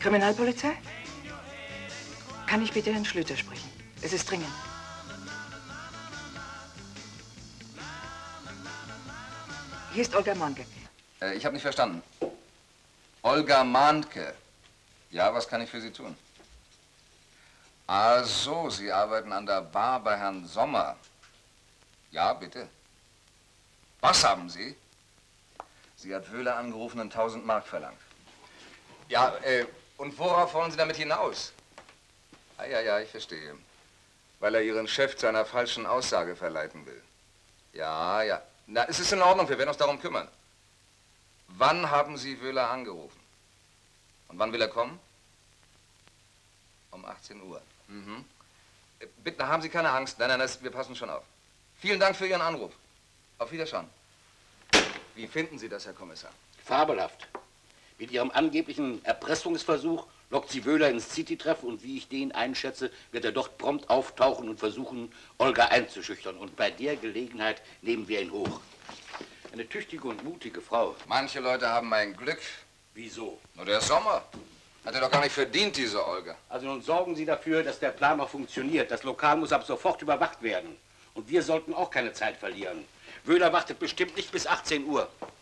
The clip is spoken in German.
Kriminalpolizei? Kann ich bitte Herrn Schlüter sprechen? Es ist dringend. Hier ist Olga Mahnke. Ich habe nicht verstanden. Olga Mahnke. Ja, was kann ich für Sie tun? Ach so, Sie arbeiten an der Bar bei Herrn Sommer. Ja, bitte. Was haben Sie? Sie hat Wöhler angerufen und 1000 Mark verlangt. Ja, und worauf wollen Sie damit hinaus? Ah, ja, ich verstehe. Weil er Ihren Chef zu einer falschen Aussage verleiten will. Ja. Na, es ist in Ordnung, wir werden uns darum kümmern. Wann haben Sie Wöhler angerufen? Und wann will er kommen? Um 18 Uhr. Mhm. Bitte, haben Sie keine Angst. Nein, wir passen schon auf. Vielen Dank für Ihren Anruf. Auf Wiedersehen. Wie finden Sie das, Herr Kommissar? Fabelhaft. Mit ihrem angeblichen Erpressungsversuch lockt sie Wöhler ins City-Treff und wie ich den einschätze, wird er dort prompt auftauchen und versuchen, Olga einzuschüchtern. Und bei der Gelegenheit nehmen wir ihn hoch. Eine tüchtige und mutige Frau. Manche Leute haben ein Glück. Wieso? Nur der Sommer. Hat er doch gar nicht verdient, diese Olga. Also nun sorgen Sie dafür, dass der Plan noch funktioniert. Das Lokal muss ab sofort überwacht werden. Und wir sollten auch keine Zeit verlieren. Wöhler wartet bestimmt nicht bis 18 Uhr.